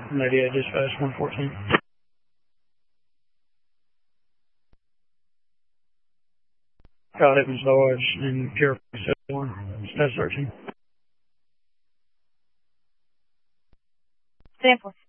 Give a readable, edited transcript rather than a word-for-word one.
98 dispatch 114. Got Evans Dodge in Pure 71. Status searching. Sample.